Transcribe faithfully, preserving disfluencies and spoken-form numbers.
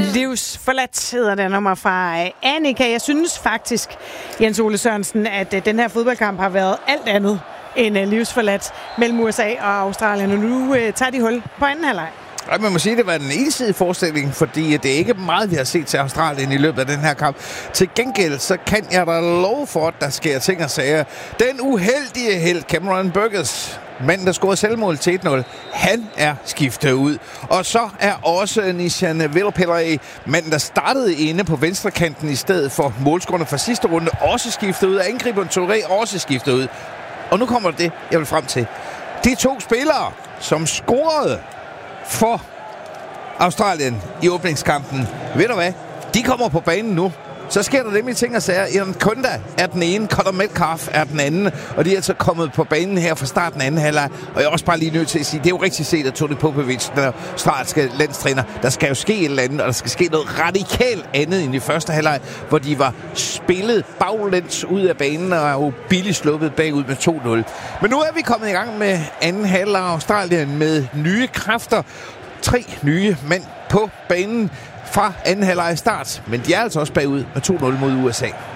Livsforladt hedder det nummer fra Annika. Jeg synes faktisk, Jens Ole Sørensen, at den her fodboldkamp har været alt andet end livsforladt mellem U S A og Australien. Og nu tager de hul på anden halvleg. Ja, man må sige, at det var en ensidig forestilling, fordi det er ikke meget, vi har set til Australien i løbet af den her kamp. Til gengæld, så kan jeg da love for, at der sker ting og sager. Den uheldige held, Cameron Burgess, manden, der scorede selvmål til et nul, han er skiftet ud. Og så er også Nishan Velopillay, manden, der startede inde på venstrekanten i stedet for målscorerne fra sidste runde, også skiftet ud. Angriberen Touré også skiftet ud. Og nu kommer det, jeg vil frem til. De to spillere, som scorede for Australien i åbningskampen, ved du hvad? De kommer på banen nu. Så sker der nemlig ting og sager. Ian Kunda er den ene, Connor Metcalf er den anden, og de er altså kommet på banen her fra starten af anden halvleg. Og jeg er også bare lige nødt til at sige, det er jo rigtig set af Toni Popovic, den australske landstræner. Der skal jo ske et eller andet, og der skal ske noget radikalt andet end i første halvleg, hvor de var spillet baglæns ud af banen og jo billigt sluppet bagud med to nul. Men nu er vi kommet i gang med anden halvleg Australien med nye kræfter. Tre nye mænd på banen fra anden halvleg start, men de er altså også bagud med to nul mod U S A.